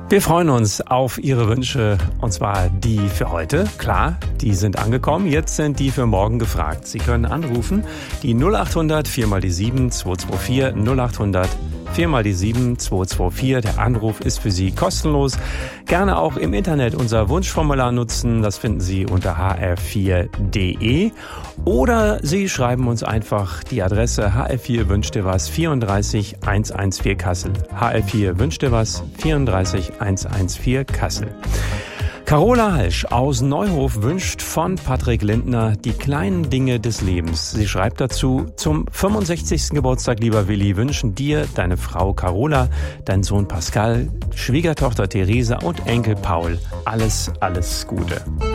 Wir freuen uns auf Ihre Wünsche, und zwar die für heute. Klar, die sind angekommen. Jetzt sind die für morgen gefragt. Sie können anrufen, die 0800 4 mal die 7 224 0800 4 mal die 7 224. Der Anruf ist für Sie kostenlos. Gerne auch im Internet unser Wunschformular nutzen. Das finden Sie unter hr4.de. Oder Sie schreiben uns einfach die Adresse HR4 wünscht dir was 34 114 Kassel. HR4 wünscht dir was 34 114 Kassel. Carola Halsch aus Neuhof wünscht von Patrick Lindner die kleinen Dinge des Lebens. Sie schreibt dazu: Zum 65. Geburtstag, lieber Willi, wünschen dir deine Frau Carola, dein Sohn Pascal, Schwiegertochter Theresa und Enkel Paul alles, alles Gute.